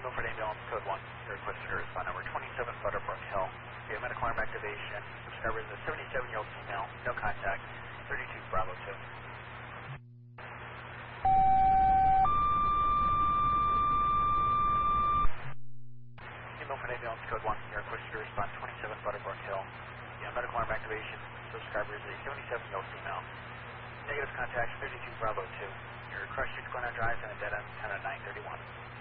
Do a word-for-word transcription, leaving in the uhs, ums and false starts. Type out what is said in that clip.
Email for the ambulance, code one. Your request to respond number twenty-seven Butterbrook Hill. We have medical arm activation. Subscriber is a seventy-seven-year-old female. No contact. thirty-two Bravo two. Email for the ambulance, code one. Your request to respond twenty-seven Butterbrook Hill. We have medical arm activation. Subscriber is a seventy-seven-year-old female. Negative contact, thirty-two Bravo two. Your crush six Glenna Drive and a dead end, ten at nine thirty-one.